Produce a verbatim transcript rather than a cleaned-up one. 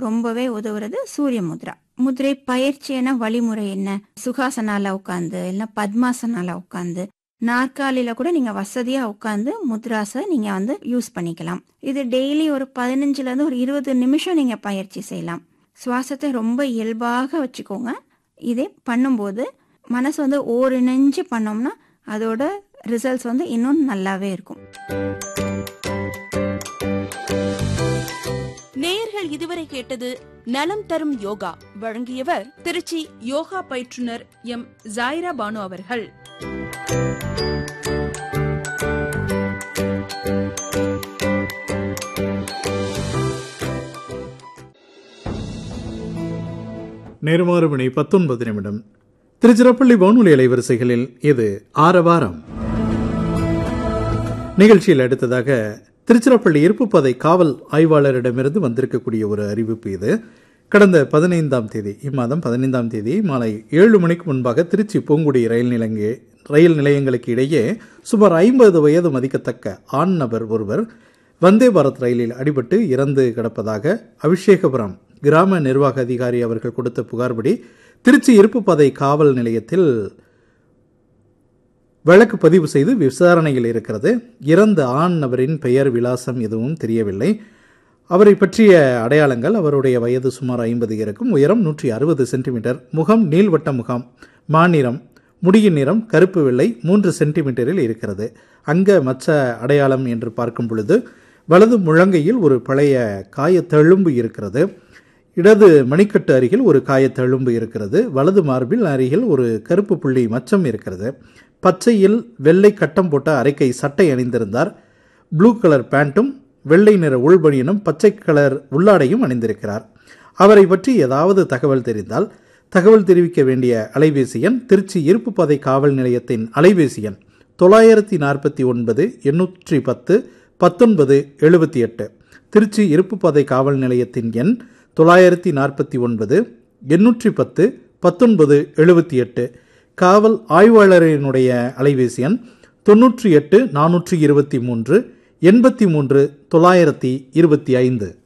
ரொம்பவே உதவுறது சூரிய முத்ரா. முதிரை பயிற்சியான வழிமுறை என்ன? சுகாசனால உட்காந்து இல்ல பத்மாசனால உட்காந்து நாற்காலியில கூட நீங்க வசதியா உட்காந்து முத்ராஸை நீங்க வந்து யூஸ் பண்ணிக்கலாம். இது டெய்லி ஒரு பதினஞ்சுல இருந்து ஒரு இருபது நிமிஷம் நீங்க பயிற்சி செய்யலாம். சுவாசத்தை ரொம்ப இயல்பாக வச்சுக்கோங்க. இதே பண்ணும்போது மனசு வந்து ஓரிணைஞ்சு பண்ணோம்னா அதோட ரிசல்ட்ஸ் வந்து இன்னும் நல்லாவே இருக்கும். நேயர்கள் இதுவரை கேட்டது நலம் தரும் யோகா. வழங்கியவர் திருச்சி யோகா பயிற்றுனர் எம் ஜாயிரா பானு அவர்கள். நேர்மாறு மணி பத்தொன்பது நிமிடம். திருச்சிராப்பள்ளி வானொலி அலைவரிசைகளில் இது ஆரவாரம். நிகழ்ச்சியில் அடுத்ததாக திருச்சிராப்பள்ளி இருப்புப்பாதை காவல் ஆய்வாளரிடமிருந்து வந்திருக்கக்கூடிய ஒரு அறிவிப்பு இது. கடந்த பதினைந்தாம் தேதி இம்மாதம் பதினைந்தாம் தேதி மாலை ஏழு மணிக்கு முன்பாக திருச்சி பூங்குடி ரயில் நிலைய ரயில் நிலையங்களுக்கு இடையே சுமார் ஐம்பது வயது மதிக்கத்தக்க ஆண் நபர் ஒருவர் வந்தே பாரத் ரயிலில் அடிபட்டு இறந்து கிடப்பதாக அபிஷேகபுரம் கிராம நிர்வாக அதிகாரி அவர்கள் கொடுத்த புகார்படி திருச்சி இருப்புப்பாதை காவல் நிலையத்தில் வழக்கு பதிவு செய்து விசாரணையில் இருக்கிறது. இறந்த ஆண் நபரின் பெயர் விலாசம் எதுவும் தெரியவில்லை. அவரை பற்றிய அடையாளங்கள்: அவருடைய வயது சுமார் ஐம்பது இருக்கும், உயரம் நூற்றி அறுபது சென்டிமீட்டர், முகம் நீள்வட்ட முகம், மாநிறம், முடியின் நிறம் கருப்பு வெள்ளை, மூன்று சென்டிமீட்டரில் இருக்கிறது. அங்க மச்ச அடையாளம் என்று பார்க்கும் பொழுது வலது முழங்கையில் ஒரு பழைய காயத்தழும்பு இருக்கிறது. இடது மணிக்கட்டு அருகில் ஒரு காயத்தழும்பு இருக்கிறது. வலது மார்பில் அருகில் ஒரு கருப்பு புள்ளி மச்சம் இருக்கிறது. பச்சையில் வெள்ளை கட்டம் போட்ட அரைக்கை சட்டை அணிந்திருந்தார். ப்ளூ கலர் பேண்ட்டும் வெள்ளை நிற உள்பனியனும் பச்சை கலர் உள்ளாடையும் அணிந்திருக்கிறார். அவரை பற்றி ஏதாவது தகவல் தெரிந்தால் தகவல் தெரிவிக்க வேண்டிய அலைபேசி எண் திருச்சி இருப்புப்பாதை காவல் நிலையத்தின் அலைபேசி எண் தொள்ளாயிரத்தி நாற்பத்தி ஒன்பது எண்ணூற்றி பத்து பத்தொன்பது எழுபத்தி எட்டு. திருச்சி இருப்புப்பாதை காவல் நிலையத்தின் எண் தொள்ளாயிரத்தி நாற்பத்தி ஒன்பது எண்ணூற்றி பத்து பத்தொன்பது எழுபத்தி எட்டு. காவல் ஆய்வாளரினுடைய அலைபேசி எண் தொன்னூற்றி எட்டு நானூற்றி இருபத்தி மூன்று எண்பத்தி மூன்று தொள்ளாயிரத்தி இருபத்தி ஐந்து.